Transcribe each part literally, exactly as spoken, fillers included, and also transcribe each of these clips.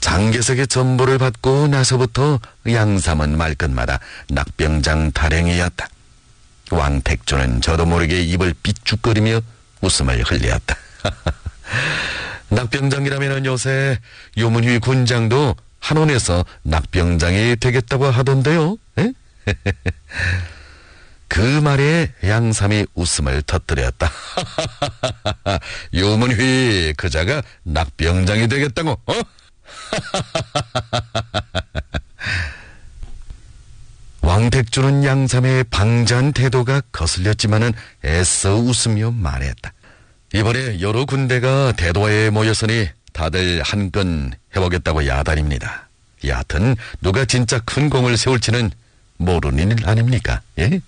장개석의 전보를 받고 나서부터 양삼은 말끝마다 낙병장 달행이었다. 왕택조는 저도 모르게 입을 삐죽거리며 웃음을 흘렸다. 낙병장이라면 요새 유문휘 군장도 한원에서 낙병장이 되겠다고 하던데요. 그 말에 양삼이 웃음을 터뜨렸다. 유문휘 그자가 낙병장이 되겠다고? 어? 왕택조는 양삼의 방자한 태도가 거슬렸지만은 애써 웃으며 말했다. 이번에 여러 군대가 대도에 모였으니 다들 한 건 해보겠다고 야단입니다. 여하튼 누가 진짜 큰 공을 세울지는 모르는 일 아닙니까? 예?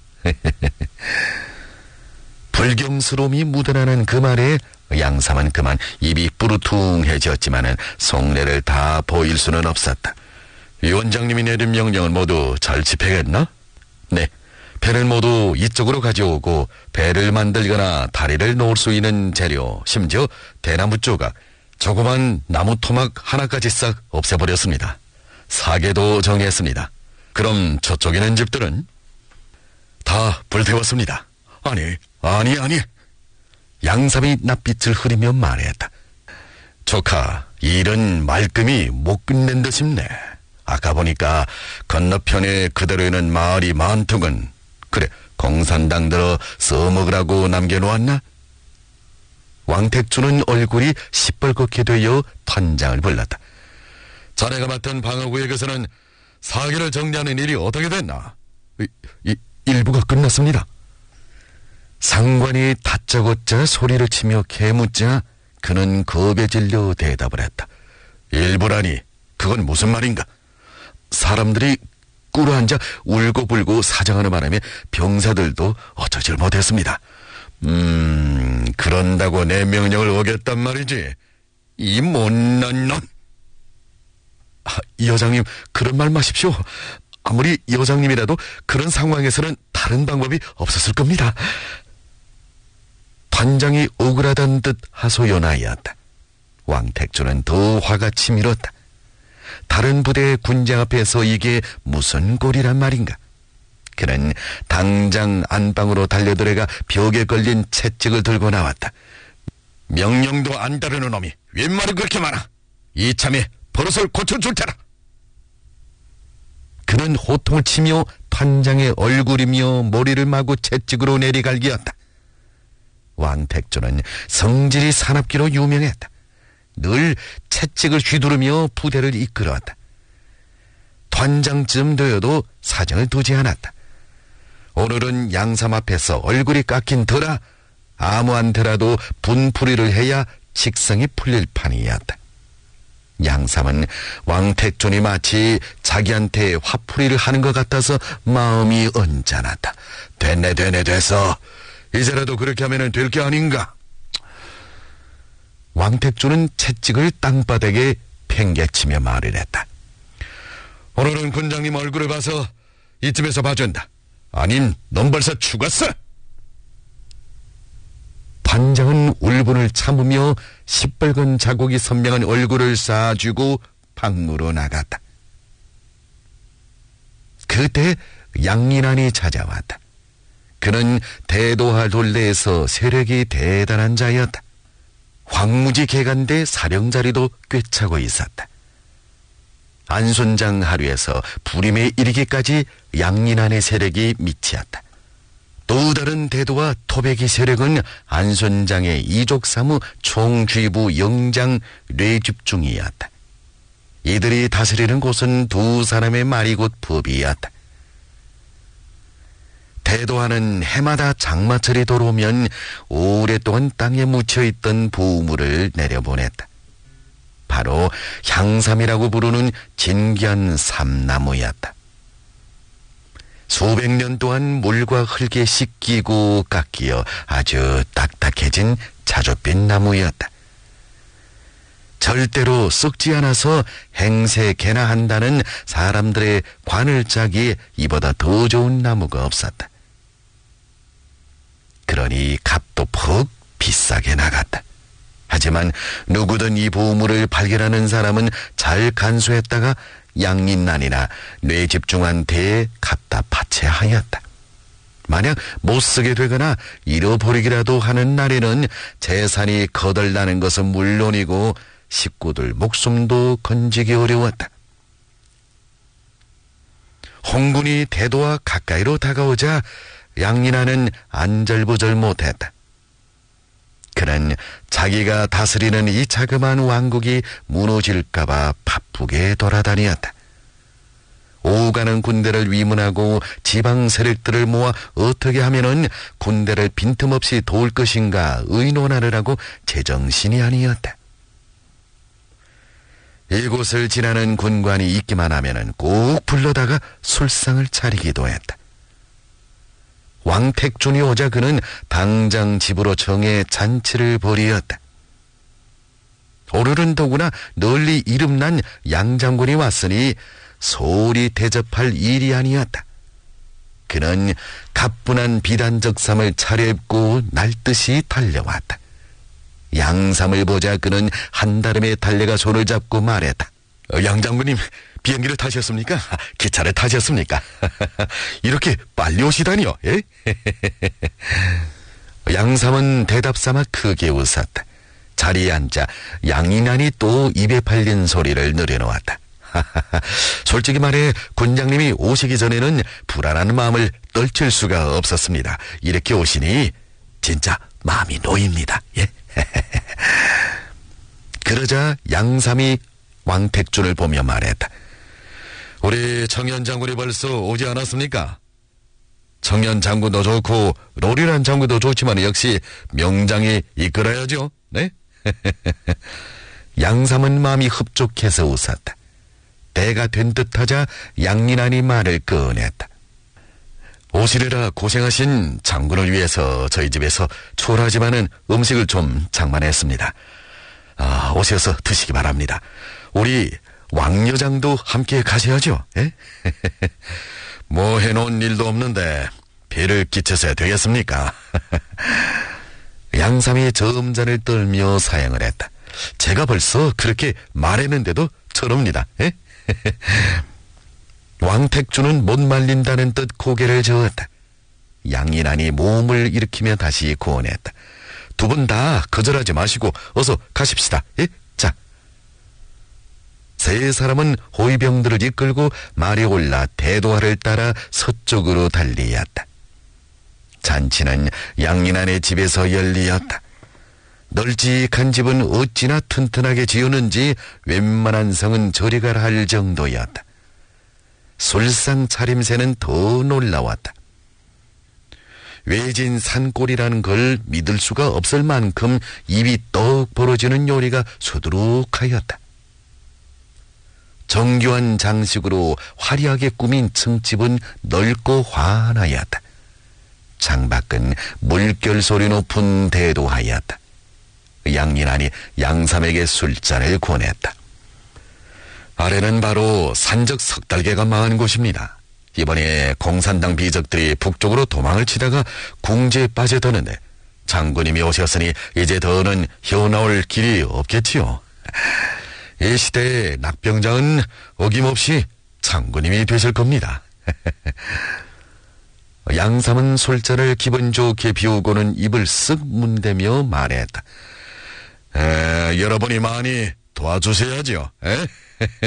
불경스러움이 묻어나는 그 말에 양삼은 그만 입이 뿌르퉁해졌지만은 속내를 다 보일 수는 없었다. 위원장님이 내린 명령은 모두 잘 집행했나? 네. 배를 모두 이쪽으로 가져오고 배를 만들거나 다리를 놓을 수 있는 재료, 심지어 대나무 조각, 조그만 나무 토막 하나까지 싹 없애버렸습니다. 사계도 정리했습니다. 그럼 저쪽에 있는 집들은? 다 불태웠습니다. 아니, 아니, 아니. 양삼이 낯빛을 흐리며 말했다. 조카, 일은 말끔히 못 끝낸 듯 싶네. 아까 보니까 건너편에 그대로 있는 마을이 많더군. 그래, 공산당 들어 써먹으라고 남겨놓았나? 왕택조는 얼굴이 시뻘겋게 되어 판장을 불렀다. 자네가 맡은 방어구역에서는 사기를 정리하는 일이 어떻게 됐나? 이, 이, 일부가 끝났습니다. 상관이 다짜고짜 소리를 치며 개묻자 그는 겁에 질려 대답을 했다. 일부라니, 그건 무슨 말인가? 사람들이 꿇어앉아 울고불고 사정하는 바람에 병사들도 어쩌질 못했습니다. 음... 그런다고 내 명령을 어겼단 말이지. 이 못난 놈. 아, 여장님, 그런 말 마십시오. 아무리 여장님이라도 그런 상황에서는 다른 방법이 없었을 겁니다. 관장이 억울하단 듯 하소연하였다. 왕택조는 더 화가 치밀었다. 다른 부대의 군장 앞에서 이게 무슨 꼴이란 말인가? 그는 당장 안방으로 달려들어가 벽에 걸린 채찍을 들고 나왔다. 명령도 안 따르는 놈이 웬 말이 그렇게 많아? 이참에 버릇을 고쳐줄 테라. 그는 호통을 치며 판장의 얼굴이며 머리를 마구 채찍으로 내리갈기였다. 왕택조는 성질이 사납기로 유명했다. 늘 채찍을 휘두르며 부대를 이끌어왔다.团장쯤 되어도 사정을 두지 않았다. 오늘은 양삼 앞에서 얼굴이 깎인 터라 아무한테라도 분풀이를 해야 직성이 풀릴 판이었다. 양삼은 왕택존이 마치 자기한테 화풀이를 하는 것 같아서 마음이 언짢았다. 됐네 됐네 됐어. 이제라도 그렇게 하면 될 게 아닌가. 왕택조는 채찍을 땅바닥에 팽개치며 말을 했다. 오늘은 군장님 얼굴을 봐서 이쯤에서 봐준다. 아님 넌 벌써 죽었어. 반장은 울분을 참으며 시뻘건 자국이 선명한 얼굴을 쌓아주고 방으로 나갔다. 그때 양인환이 찾아왔다. 그는 대도하 돌내에서 세력이 대단한 자였다. 황무지 개간대 사령자리도 꿰차고 있었다. 안손장 하류에서 불임에 이르기까지 양인환의 세력이 미치었다. 또 다른 대도와 토백이 세력은 안손장의 이족사무 총쥐부 영장 뇌집중이었다. 이들이 다스리는 곳은 두 사람의 말이 곧 법이었다. 대도하는 해마다 장마철이 돌아오면 오랫동안 땅에 묻혀있던 보물을 내려보냈다. 바로 향삼이라고 부르는 진귀한 삼나무였다. 수백 년 동안 물과 흙에 씻기고 깎여 아주 딱딱해진 자줏빛 나무였다. 절대로 썩지 않아서 행세 개나 한다는 사람들의 관을 짜기에 이보다 더 좋은 나무가 없었다. 그러니 값도 퍽 비싸게 나갔다. 하지만 누구든 이 보물을 발견하는 사람은 잘 간수했다가 양린난이나 뇌 집중한 태에 갖다 바쳐야 하였다. 만약 못 쓰게 되거나 잃어버리기라도 하는 날에는 재산이 거덜나는 것은 물론이고 식구들 목숨도 건지기 어려웠다. 홍군이 대도와 가까이로 다가오자 양린난은 안절부절 못했다. 그는 자기가 다스리는 이 자그마한 왕국이 무너질까봐 바쁘게 돌아다녔다. 오가는 군대를 위문하고 지방 세력들을 모아 어떻게 하면은 군대를 빈틈없이 도울 것인가 의논하느라고 제정신이 아니었다. 이곳을 지나는 군관이 있기만 하면은 꼭 불러다가 술상을 차리기도 했다. 왕택준이 오자 그는 당장 집으로 정해 잔치를 벌이었다. 오늘은 더구나 널리 이름난 양장군이 왔으니 소홀히 대접할 일이 아니었다. 그는 가뿐한 비단적삼을 차려입고 날듯이 달려왔다. 양삼을 보자 그는 한다름에 달려가 손을 잡고 말했다. 어, 양장군님, 비행기를 타셨습니까? 기차를 타셨습니까? 이렇게 빨리 오시다니요. 예? 양삼은 대답삼아 크게 웃었다. 자리에 앉아 양린난이 또 입에 팔린 소리를 늘여놓았다. 솔직히 말해 군장님이 오시기 전에는 불안한 마음을 떨칠 수가 없었습니다. 이렇게 오시니 진짜 마음이 놓입니다. 예? 그러자 양삼이 왕택준을 보며 말했다. 우리 청년 장군이 벌써 오지 않았습니까? 청년 장군도 좋고 롤이란 장군도 좋지만 역시 명장이 이끌어야죠. 네? 양삼은 마음이 흡족해서 웃었다. 때가 된 듯하자 양린난이 말을 꺼냈다. 오시느라 고생하신 장군을 위해서 저희 집에서 초라하지만은 음식을 좀 장만했습니다. 아, 오셔서 드시기 바랍니다. 우리 왕여장도 함께 가셔야죠. 예? 뭐 해놓은 일도 없는데 배를 끼쳐서 되겠습니까? 양삼이 저음잔을 떨며 사양을 했다. 제가 벌써 그렇게 말했는데도 저럽니다. 예? 왕택준은 못 말린다는 듯 고개를 저었다. 양린난이 몸을 일으키며 다시 고언했다. 두 분 다 거절하지 마시고 어서 가십시다. 예? 자. 세 사람은 호위병들을 이끌고 말이 올라 대도하를 따라 서쪽으로 달리었다. 잔치는 양린난의 집에서 열리었다. 널찍한 집은 어찌나 튼튼하게 지었는지 웬만한 성은 저리가라 할 정도였다. 술상 차림새는 더 놀라웠다. 외진 산골이라는 걸 믿을 수가 없을 만큼 입이 떡 벌어지는 요리가 수두룩하였다. 정교한 장식으로 화려하게 꾸민 층집은 넓고 환하였다. 창밖은 물결 소리 높은 대도하였다. 양린난이 양삼에게 술잔을 권했다. 아래는 바로 산적 석달개가 망한 곳입니다. 이번에 공산당 비적들이 북쪽으로 도망을 치다가 궁지에 빠져드는데 장군님이 오셨으니 이제 더는 헤어나올 길이 없겠지요. 이 시대의 낙병장은 어김없이 장군님이 되실 겁니다. 양삼은 술잔을 기분 좋게 비우고는 입을 쓱 문대며 말했다. 에, 여러분이 많이 도와주셔야죠. 에?